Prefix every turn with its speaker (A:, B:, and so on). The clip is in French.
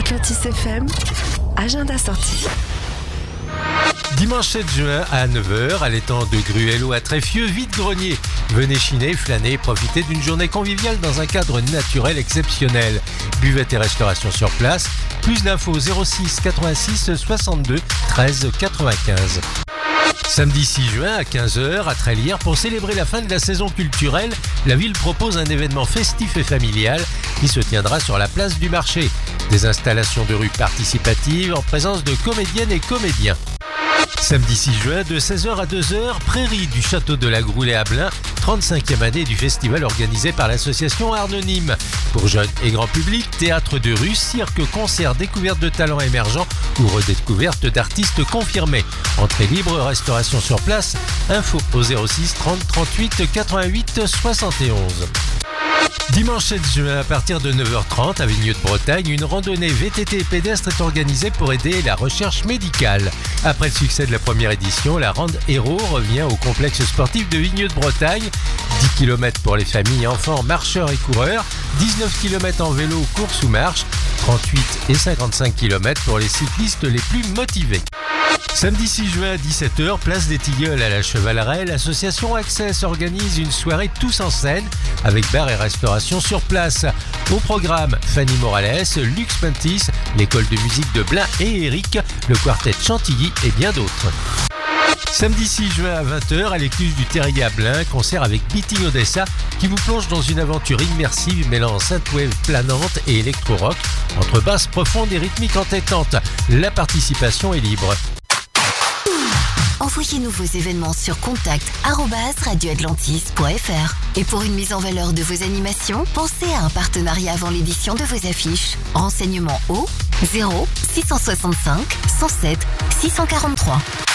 A: Atlantis FM, agenda sorti.
B: Dimanche 7 juin à 9h, à l'étang de Gruello à Tréfieux, vide-grenier. Venez chiner, flâner et profiter d'une journée conviviale dans un cadre naturel exceptionnel. Buvette et restauration sur place. Plus d'infos 06 86 62 13 95. Samedi 6 juin à 15h à Trélières, pour célébrer la fin de la saison culturelle, la ville propose un événement festif et familial qui se tiendra sur la place du marché. Des installations de rue participatives en présence de comédiennes et comédiens. Samedi 6 juin, de 16h à 2h, Prairie du Château de la Groulée à Blain, 35e année du festival organisé par l'association Arnonyme. Pour jeunes et grand public, théâtre de rue, cirque, concert, découverte de talents émergents ou redécouverte d'artistes confirmés. Entrée libre, restauration sur place, info au 06 30 38 88 71. Dimanche 7 juin, à partir de 9h30, à Vigneux-de-Bretagne, une randonnée VTT et pédestre est organisée pour aider la recherche médicale. Après le succès de la première édition, la Rande Héros revient au complexe sportif de Vigneux-de-Bretagne. 10 km pour les familles, enfants, marcheurs et coureurs, 19 km en vélo, course ou marche, 38 et 55 km pour les cyclistes les plus motivés. Samedi 6 juin à 17h, place des Tilleuls à la Chevaleraie, l'association Access organise une soirée tous en scène avec bar et restauration sur place. Au programme, Fanny Morales, Lux Pantis, l'école de musique de Blain et Eric, le quartet Chantilly et bien d'autres. Samedi 6 juin à 20h, à l'écluse du Terrier à Blain, concert avec Beating Odessa qui vous plonge dans une aventure immersive mêlant synthwave planante et électro-rock entre basse profonde et rythmique entêtante. La participation est libre.
C: Envoyez-nous vos événements sur contact@radioatlantis.fr. Et pour une mise en valeur de vos animations, pensez à un partenariat avant l'édition de vos affiches. Renseignements au 0 665 107 643.